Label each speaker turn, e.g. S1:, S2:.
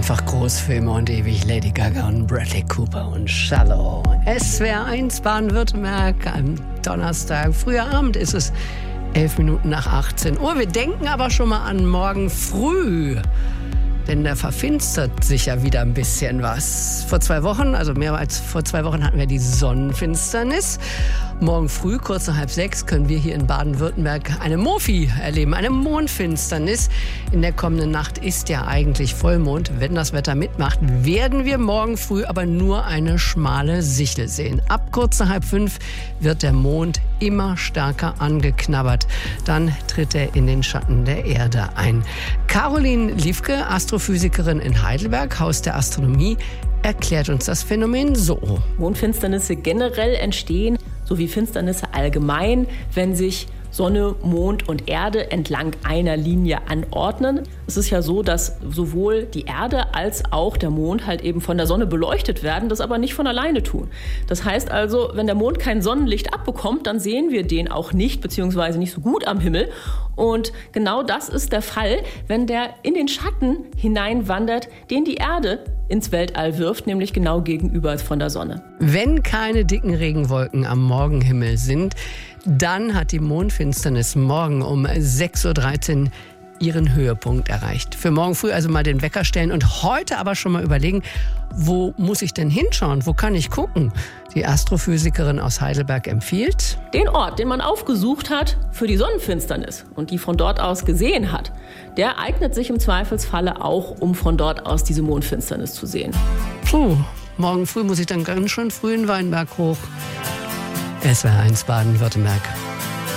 S1: Einfach groß für immer und ewig Lady Gaga und Bradley Cooper und Shallow. SWR 1 Baden-Württemberg am Donnerstag. Früher Abend ist es 11 Minuten nach 18 Uhr. Wir denken aber schon mal an morgen früh. Denn da verfinstert sich ja wieder ein bisschen was. Vor 2 Wochen, also mehr als vor 2 Wochen, hatten wir die Sonnenfinsternis. Morgen früh, kurz nach 5:30, können wir hier in Baden-Württemberg eine MOFI erleben, eine Mondfinsternis. In der kommenden Nacht ist ja eigentlich Vollmond. Wenn das Wetter mitmacht, werden wir morgen früh aber nur eine schmale Sichel sehen. Ab kurz nach 4:30 wird der Mond immer stärker angeknabbert. Dann tritt er in den Schatten der Erde ein. Caroline Liefke, Astrophysikerin in Heidelberg, Haus der Astronomie, erklärt uns das Phänomen so.
S2: Mondfinsternisse generell entstehen, sowie Finsternisse allgemein, wenn sich Sonne, Mond und Erde entlang einer Linie anordnen. Es ist ja so, dass sowohl die Erde als auch der Mond halt eben von der Sonne beleuchtet werden, das aber nicht von alleine tun. Das heißt also, wenn der Mond kein Sonnenlicht abbekommt, dann sehen wir den auch nicht, beziehungsweise nicht so gut am Himmel. Und genau das ist der Fall, wenn der in den Schatten hineinwandert, den die Erde ins Weltall wirft, nämlich genau gegenüber von der Sonne.
S1: Wenn keine dicken Regenwolken am Morgenhimmel sind, dann hat die Mondfinsternis morgen um 6:13 Uhr ihren Höhepunkt erreicht. Für morgen früh also mal den Wecker stellen und heute aber schon mal überlegen, wo muss ich denn hinschauen? Wo kann ich gucken? Die Astrophysikerin aus Heidelberg empfiehlt:
S2: Den Ort, den man aufgesucht hat für die Sonnenfinsternis und die von dort aus gesehen hat, der eignet sich im Zweifelsfalle auch, um von dort aus diese Mondfinsternis zu sehen.
S1: Puh, morgen früh muss ich dann ganz schön früh in Weinberg hoch. SWR 1 Baden-Württemberg.